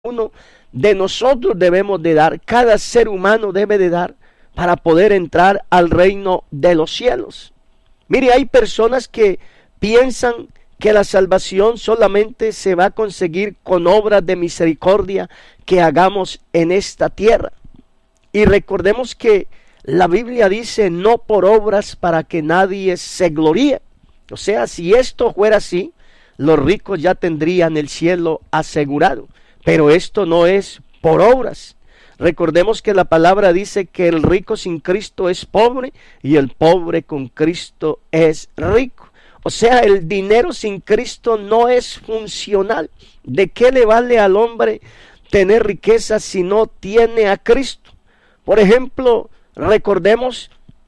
uno de nosotros debemos de dar, cada ser humano debe de dar para poder entrar al reino de los cielos. Mire, hay personas que piensan que la salvación solamente se va a conseguir con obras de misericordia que hagamos en esta tierra. Y recordemos que la Biblia dice no por obras para que nadie se gloríe. O sea, si esto fuera así, los ricos ya tendrían el cielo asegurado. Pero esto no es por obras. Recordemos que la palabra dice que el rico sin Cristo es pobre y el pobre con Cristo es rico. O sea, el dinero sin Cristo no es funcional. ¿De qué le vale al hombre tener riqueza si no tiene a Cristo? Por ejemplo, recordemos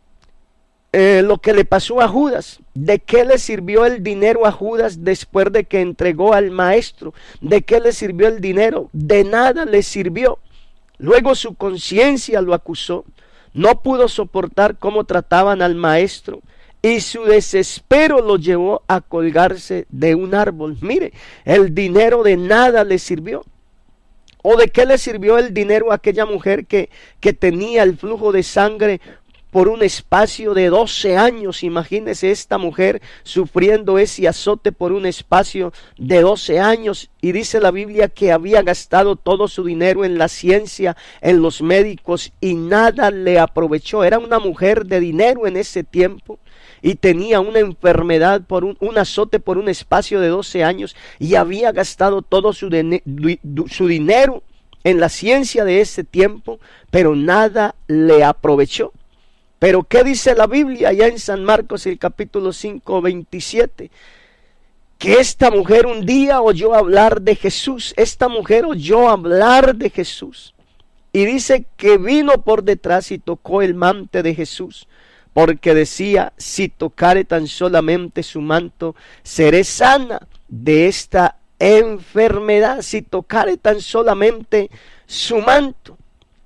lo que le pasó a Judas. ¿De qué le sirvió el dinero a Judas después de que entregó al maestro? ¿De qué le sirvió el dinero? De nada le sirvió. Luego su conciencia lo acusó. No pudo soportar cómo trataban al maestro y su desespero lo llevó a colgarse de un árbol. Mire, el dinero de nada le sirvió. ¿O de qué le sirvió el dinero a aquella mujer que tenía el flujo de sangre por un espacio de 12 años? Imagínese esta mujer sufriendo ese azote por un espacio de 12 años. Y dice la Biblia que había gastado todo su dinero en la ciencia, en los médicos, y nada le aprovechó. Era una mujer de dinero en ese tiempo y tenía una enfermedad por un azote por un espacio de 12 años y había gastado todo su dinero en la ciencia de ese tiempo, pero nada le aprovechó. Pero ¿qué dice la Biblia allá en San Marcos, el capítulo 5, 27? Que esta mujer un día oyó hablar de Jesús. Esta mujer oyó hablar de Jesús. Y dice que vino por detrás y tocó el manto de Jesús. Porque decía, si tocare tan solamente su manto, seré sana de esta enfermedad. Si tocare tan solamente su manto.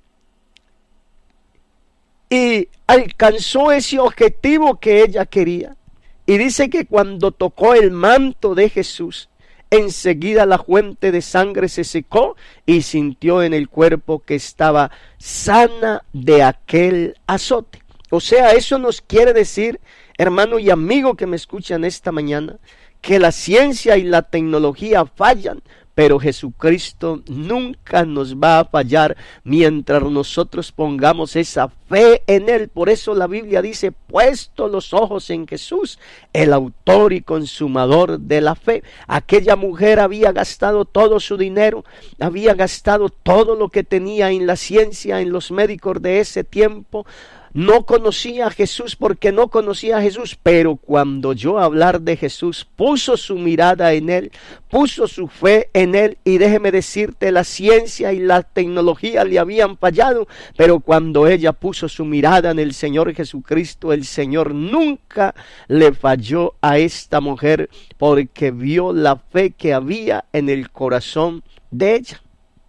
Y alcanzó ese objetivo que ella quería. Y dice que cuando tocó el manto de Jesús, enseguida la fuente de sangre se secó y sintió en el cuerpo que estaba sana de aquel azote. O sea, eso nos quiere decir, hermano y amigo que me escuchan esta mañana, que la ciencia y la tecnología fallan, pero Jesucristo nunca nos va a fallar mientras nosotros pongamos esa fe en Él. Por eso la Biblia dice, puesto los ojos en Jesús, el autor y consumador de la fe. Aquella mujer había gastado todo su dinero, había gastado todo lo que tenía en la ciencia, en los médicos de ese tiempo. No conocía a Jesús porque no conocía a Jesús, pero cuando oyó hablar de Jesús, puso su mirada en Él, puso su fe en Él, y déjeme decirte, la ciencia y la tecnología le habían fallado, pero cuando ella puso su mirada en el Señor Jesucristo, el Señor nunca le falló a esta mujer, porque vio la fe que había en el corazón de ella.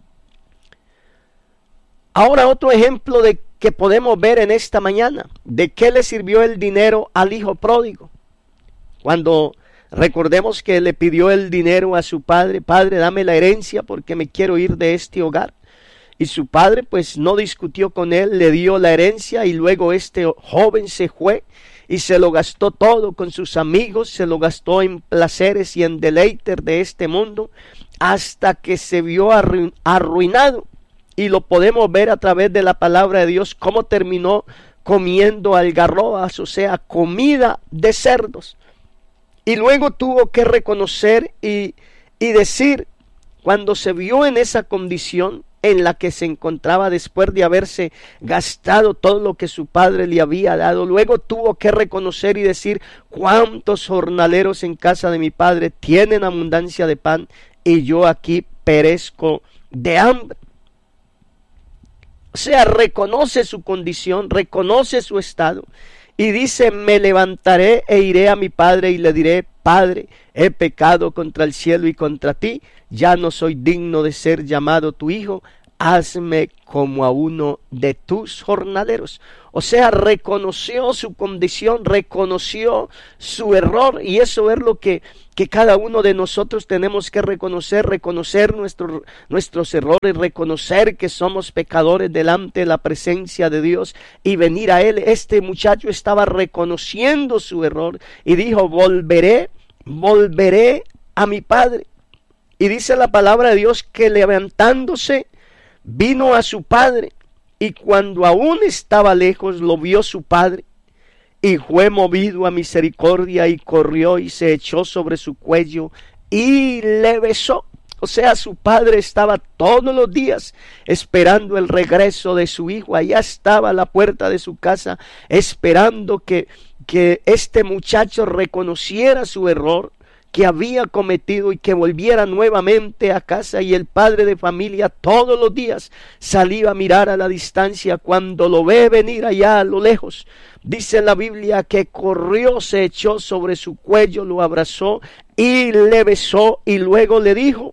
Ahora otro ejemplo de que podemos ver en esta mañana. ¿De qué le sirvió el dinero al hijo pródigo? Cuando recordemos que le pidió el dinero a su padre, padre, dame la herencia porque me quiero ir de este hogar. Y su padre pues no discutió con él, le dio la herencia y luego este joven se fue y se lo gastó todo con sus amigos, se lo gastó en placeres y en deleites de este mundo hasta que se vio arruinado. Y lo podemos ver a través de la palabra de Dios, cómo terminó comiendo algarrobas, o sea, comida de cerdos. Y luego tuvo que reconocer y decir, cuando se vio en esa condición en la que se encontraba después de haberse gastado todo lo que su padre le había dado, luego tuvo que reconocer y decir, cuántos jornaleros en casa de mi padre tienen abundancia de pan y yo aquí perezco de hambre. O sea, reconoce su condición, reconoce su estado y dice, me levantaré e iré a mi padre y le diré, Padre, he pecado contra el cielo y contra ti, ya no soy digno de ser llamado tu hijo, hazme como a uno de tus jornaleros. O sea, reconoció su condición, reconoció su error, y eso es lo que cada uno de nosotros tenemos que reconocer nuestros errores, reconocer que somos pecadores delante de la presencia de Dios y venir a Él. Este muchacho estaba reconociendo su error y dijo, volveré a mi padre. Y dice la palabra de Dios que levantándose vino a su padre, y cuando aún estaba lejos lo vio su padre, y fue movido a misericordia, y corrió y se echó sobre su cuello y le besó. O sea, su padre estaba todos los días esperando el regreso de su hijo. Allá estaba a la puerta de su casa esperando que este muchacho reconociera su error que había cometido y que volviera nuevamente a casa. Y el padre de familia todos los días salía a mirar a la distancia. Cuando lo ve venir allá a lo lejos, dice la Biblia que corrió, se echó sobre su cuello, lo abrazó y le besó, y luego le dijo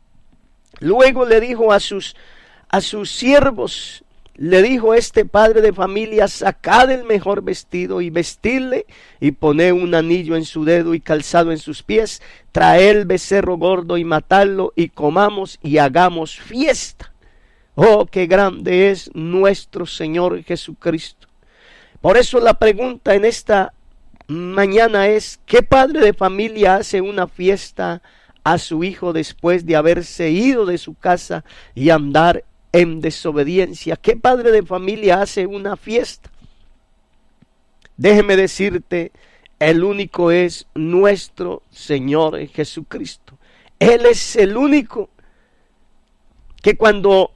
a sus siervos, le dijo este padre de familia, sacad el mejor vestido y vestidle, y poned un anillo en su dedo y calzado en sus pies, traed el becerro gordo y matadlo, y comamos y hagamos fiesta. Oh, qué grande es nuestro Señor Jesucristo. Por eso la pregunta en esta mañana es, ¿qué padre de familia hace una fiesta a su hijo después de haberse ido de su casa y andar en desobediencia? ¿Qué padre de familia hace una fiesta? Déjeme decirte, el único es nuestro Señor Jesucristo. Él es el único que cuando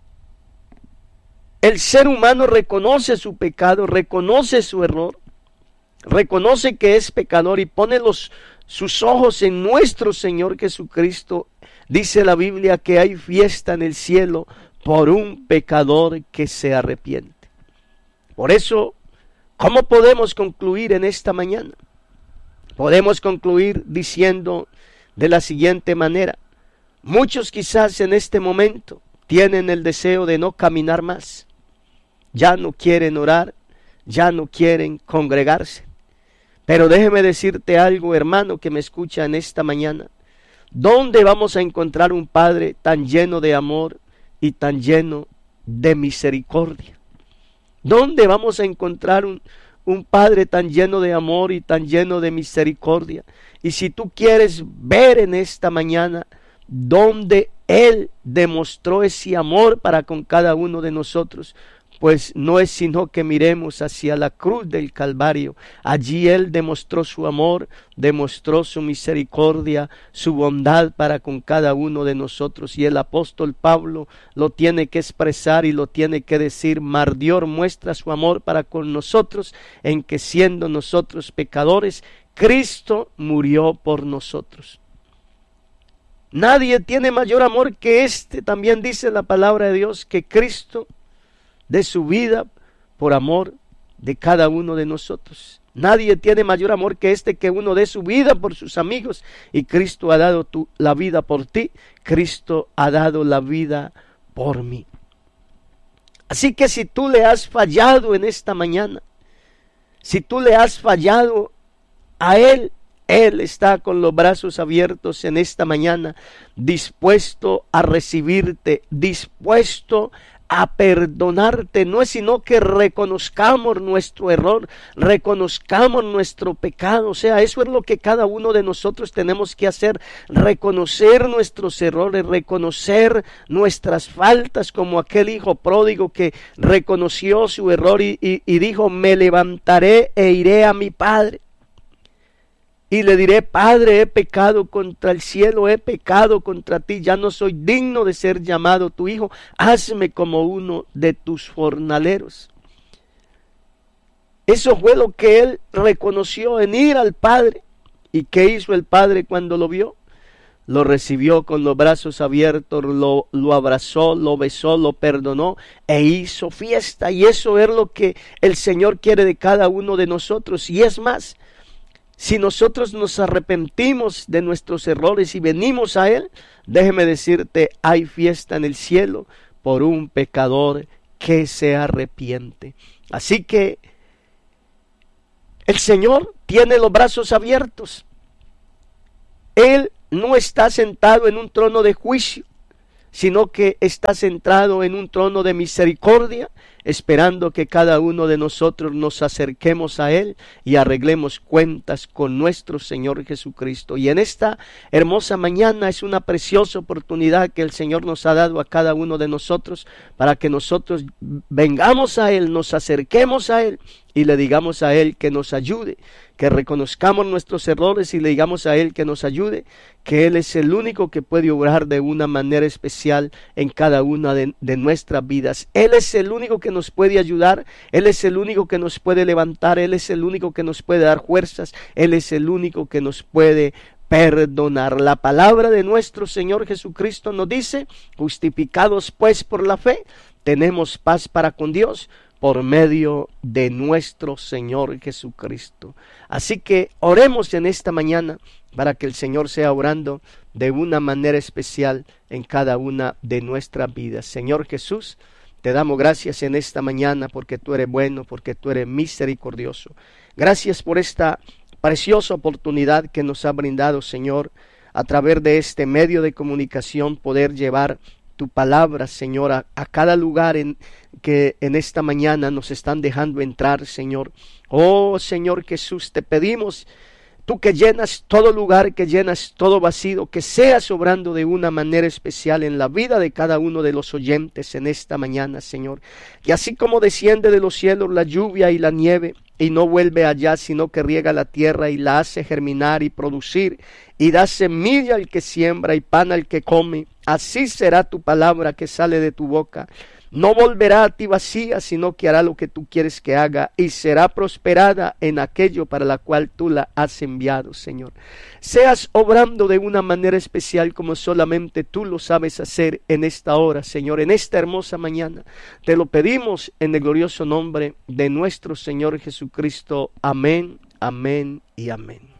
el ser humano reconoce su pecado, reconoce su error, reconoce que es pecador y pone sus ojos en nuestro Señor Jesucristo, dice la Biblia que hay fiesta en el cielo por un pecador que se arrepiente. Por eso, ¿cómo podemos concluir en esta mañana? Podemos concluir diciendo de la siguiente manera: muchos quizás en este momento tienen el deseo de no caminar más, ya no quieren orar, ya no quieren congregarse. Pero déjeme decirte algo, hermano que me escucha en esta mañana. ¿Dónde vamos a encontrar un Padre tan lleno de amor y tan lleno de misericordia? ¿Dónde vamos a encontrar un Padre tan lleno de amor y tan lleno de misericordia? Y si tú quieres ver en esta mañana dónde Él demostró ese amor para con cada uno de nosotros, pues no es sino que miremos hacia la cruz del Calvario. Allí Él demostró su amor, demostró su misericordia, su bondad para con cada uno de nosotros. Y el apóstol Pablo lo tiene que expresar y lo tiene que decir: Mayor muestra su amor para con nosotros, en que siendo nosotros pecadores, Cristo murió por nosotros. Nadie tiene mayor amor que este, también dice la palabra de Dios, que Cristo de su vida por amor de cada uno de nosotros. Nadie tiene mayor amor que este, que uno dé su vida por sus amigos, y Cristo ha dado la vida por ti, Cristo ha dado la vida por mí. Así que si tú le has fallado en esta mañana, si tú le has fallado a Él, Él está con los brazos abiertos en esta mañana, dispuesto a recibirte, dispuesto a perdonarte. No es sino que reconozcamos nuestro error, reconozcamos nuestro pecado. O sea, eso es lo que cada uno de nosotros tenemos que hacer: reconocer nuestros errores, reconocer nuestras faltas, como aquel hijo pródigo que reconoció su error y dijo: me levantaré e iré a mi padre y le diré: Padre, he pecado contra el cielo, he pecado contra ti, ya no soy digno de ser llamado tu hijo, hazme como uno de tus jornaleros. Eso fue lo que él reconoció en ir al Padre. ¿Y qué hizo el Padre cuando lo vio? Lo recibió con los brazos abiertos, lo abrazó, lo besó, lo perdonó e hizo fiesta. Y eso es lo que el Señor quiere de cada uno de nosotros. Y es más, si nosotros nos arrepentimos de nuestros errores y venimos a Él, déjeme decirte, hay fiesta en el cielo, por un pecador que se arrepiente. Así que el Señor tiene los brazos abiertos. Él no está sentado en un trono de juicio, sino que está sentado en un trono de misericordia, esperando que cada uno de nosotros nos acerquemos a Él y arreglemos cuentas con nuestro Señor Jesucristo. Y en esta hermosa mañana es una preciosa oportunidad que el Señor nos ha dado a cada uno de nosotros para que nosotros vengamos a Él, nos acerquemos a Él y le digamos a Él que nos ayude, que reconozcamos nuestros errores y le digamos a Él que nos ayude, que Él es el único que puede obrar de una manera especial en cada una de nuestras vidas. Él es el único que nos puede ayudar, Él es el único que nos puede levantar, Él es el único que nos puede dar fuerzas, Él es el único que nos puede perdonar. La palabra de nuestro Señor Jesucristo nos dice: justificados pues por la fe, tenemos paz para con Dios por medio de nuestro Señor Jesucristo. Así que oremos en esta mañana para que el Señor sea obrando de una manera especial en cada una de nuestras vidas. Señor Jesús, te damos gracias en esta mañana porque tú eres bueno, porque tú eres misericordioso. Gracias por esta preciosa oportunidad que nos ha brindado, Señor, a través de este medio de comunicación, poder llevar tu palabra, Señor, a cada lugar que en esta mañana nos están dejando entrar, Señor. Oh, Señor Jesús, te pedimos, tú que llenas todo lugar, que llenas todo vacío, que seas obrando de una manera especial en la vida de cada uno de los oyentes en esta mañana, Señor. Y así como desciende de los cielos la lluvia y la nieve, y no vuelve allá, sino que riega la tierra y la hace germinar y producir, y da semilla al que siembra y pan al que come, así será tu palabra que sale de tu boca. No volverá a ti vacía, sino que hará lo que tú quieres que haga, y será prosperada en aquello para la cual tú la has enviado, Señor. Seas obrando de una manera especial como solamente tú lo sabes hacer en esta hora, Señor, en esta hermosa mañana. Te lo pedimos en el glorioso nombre de nuestro Señor Jesucristo. Amén, amén y amén.